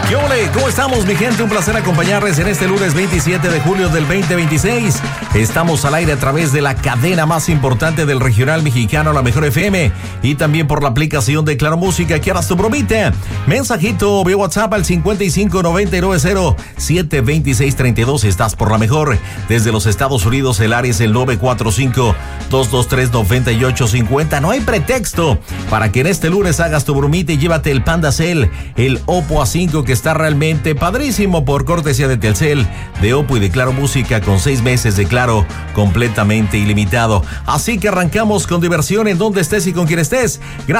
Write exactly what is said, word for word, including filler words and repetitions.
¿Qué ole? ¿Cómo estamos, mi gente? Un placer acompañarles en este lunes veintisiete de julio del veinte veintiséis. Estamos al aire a través de la cadena más importante del regional mexicano, La Mejor F M, y también por la aplicación de Claro Música. ¿Qué harás tu bromita? Mensajito vía WhatsApp al cincuenta y cinco noventa y nueve cero siete veintiséis treinta y dos. Estás por La Mejor. Desde los Estados Unidos, el área es el nueve cuatro cinco, dos dos tres, nueve ocho cinco cero. No hay pretexto para que en este lunes hagas tu bromita y llévate el Panda Cell, el Oppo A cinco, que está realmente padrísimo, por cortesía de Telcel, de Oppo y de Claro Música, con seis meses de Claro completamente ilimitado. Así que arrancamos con diversión en donde estés y con quien estés. Gracias.